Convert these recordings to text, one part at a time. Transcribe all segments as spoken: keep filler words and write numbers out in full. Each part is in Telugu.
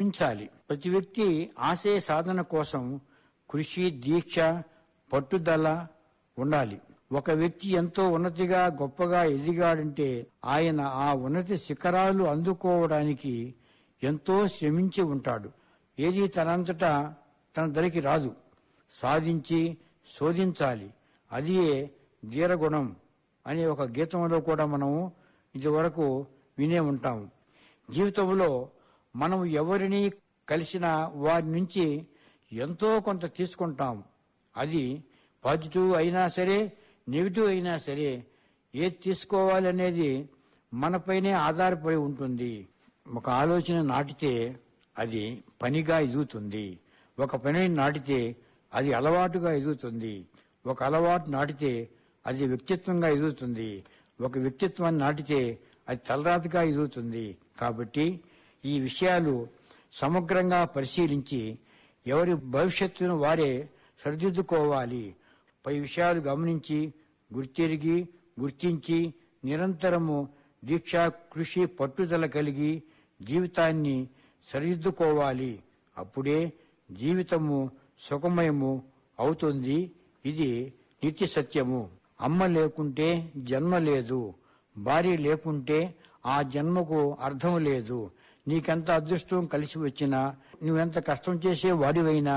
శ్రమించాలి. ప్రతి వ్యక్తి ఆశయ సాధన కోసం కృషి, దీక్ష, పట్టుదల ఉండాలి. ఒక వ్యక్తి ఎంతో ఉన్నతిగా గొప్పగా ఎదిగాడంటే ఆయన ఆ ఉన్నతి శిఖరాలు అందుకోవడానికి ఎంతో శ్రమించి ఉంటాడు. ఏది తనంతటా తన దరికి రాదు. సాధించి శోధించాలి. అదియే ధీరగుణం అనే ఒక గీతంలో కూడా మనం ఇదివరకు వినే ఉంటాం. జీవితంలో మనం ఎవరిని కలిసినా వారి నుంచి ఎంతో కొంత తీసుకుంటాం. అది పాజిటివ్ అయినా సరే, నెగిటివ్ అయినా సరే, ఏది తీసుకోవాలనేది మనపైనే ఆధారపడి ఉంటుంది. ఒక ఆలోచన నాటితే అది పనిగా ఎదుగుతుంది. ఒక పని నాటితే అది అలవాటుగా ఎదుగుతుంది. ఒక అలవాటు నాటితే అది వ్యక్తిత్వంగా ఎదుగుతుంది. ఒక వ్యక్తిత్వాన్ని నాటితే అది తలరాతగా ఎదుగుతుంది. కాబట్టి ఈ విషయాలు సమగ్రంగా పరిశీలించి ఎవరి భవిష్యత్తును వారే సరిదిద్దుకోవాలి. పై విషయాలు గమనించి గుర్తిరిగి గుర్తించి నిరంతరము దీక్ష, కృషి, పట్టుదల కలిగి జీవితాన్ని సరిదిద్దుకోవాలి. అప్పుడే జీవితము సుఖమయము అవుతుంది. ఇది నిత్య సత్యము. అమ్మ లేకుంటే జన్మ లేదు, భార్య లేకుంటే ఆ జన్మకు అర్థం లేదు. నీకెంత అదృష్టం కలిసి వచ్చినా, నువ్వెంత కష్టం చేసే వాడివైనా,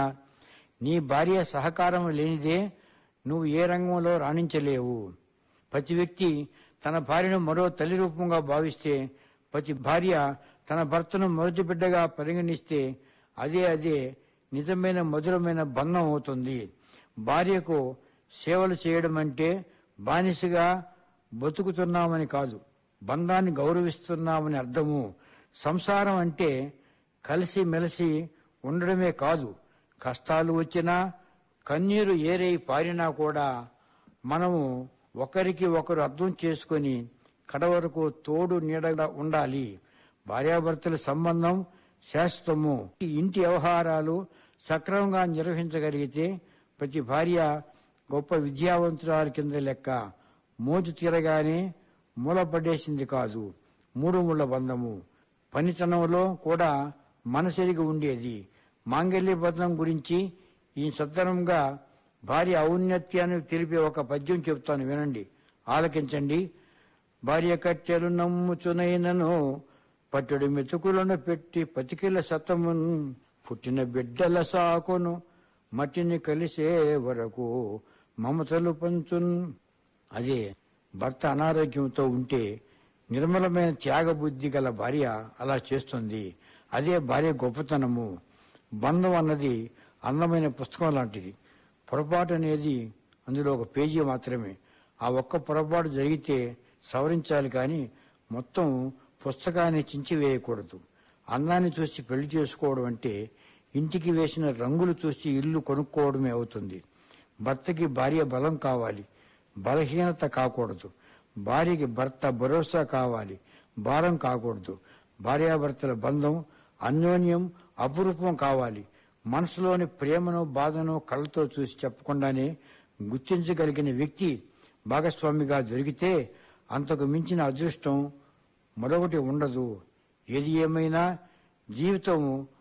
నీ భార్య సహకారం లేనిదే నువ్వు ఏ రంగంలో రాణించలేవు. ప్రతి వ్యక్తి తన భార్యను మరో తల్లి రూపంగా భావిస్తే, ప్రతి భార్య తన భర్తను మొదటి బిడ్డగా పరిగణిస్తే అదే అదే నిజమైన మధురమైన బంధం అవుతుంది. భార్యకు సేవలు చేయడం అంటే బానిసగా బతుకుతున్నామని కాదు, బంధాన్ని గౌరవిస్తున్నామని అర్థము. సంసారం అంటే కలిసి మెలిసి ఉండడమే కాదు, కష్టాలు వచ్చినా కన్నీరు ఏరై పారినా కూడా మనము ఒకరికి ఒకరు అర్థం చేసుకుని కడవరకు తోడు నీడగా ఉండాలి. భార్యాభర్తల సంబంధం శాశ్వతము. ఇంటి వ్యవహారాలు సక్రమంగా నిర్వహించగలిగితే ప్రతి భార్య గొప్ప విద్యావంతురాల కింద లెక్క. మోజు తీరగానే మూలపడేసింది కాదు, మూడు ముళ్ల బంధము. పనితనంలో కూడా మనసెరిగి ఉండేది. మాంగల్య బంధం గురించి ఈ సత్తరంగా భార్య ఔన్నత్యాన్ని తెలిపే ఒక పద్యం చెబుతాను, వినండి, ఆలకించండి. భార్య కట్టెలు నమ్ముచునైనను పట్టెడు మెతుకులను పెట్టి పతికిల సతమును పుట్టిన బిడ్డల సాకును మట్టిని కలిసే వరకు మమతలు పంచున్. అదే భర్త అనారోగ్యంతో ఉంటే నిర్మలమైన త్యాగబుద్ధి గల భార్య అలా చేస్తుంది. అదే భార్య గొప్పతనము. బంధం అన్నది అందమైన పుస్తకం లాంటిది. పొరపాటు అనేది అందులో ఒక పేజీ మాత్రమే. ఆ ఒక్క పొరపాటు జరిగితే సవరించాలి, కానీ మొత్తం పుస్తకాన్ని చించివేయకూడదు. అందాన్ని చూసి పెళ్లి చేసుకోవడం అంటే ఇంటికి వేసిన రంగులు చూసి ఇల్లు కొనుక్కోవడమే అవుతుంది. భర్తకి భార్య బలం కావాలి, బలహీనత కాకూడదు. భార్యకి భర్త భరోసా కావాలి, భారం కాకూడదు. భార్యాభర్తల బంధం అన్యోన్యం అపురూపం కావాలి. మనసులోని ప్రేమను బాధను కళ్ళతో చూసి చెప్పకుండానే గుర్తించగలిగిన వ్యక్తి భాగస్వామిగా దొరికితే అంతకు మించిన అదృష్టం మరొకటి ఉండదు. ఏది ఏమైనా జీవితం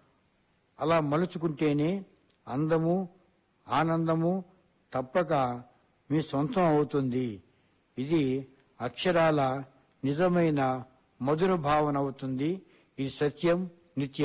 అలా మలుచుకుంటేనే అందము, ఆనందము తప్పక మీ సొంతం అవుతుంది. ఇది అక్షరాల నిజమైన మధుర భావన అవుతుంది. ఇది సత్యం, నిత్యం.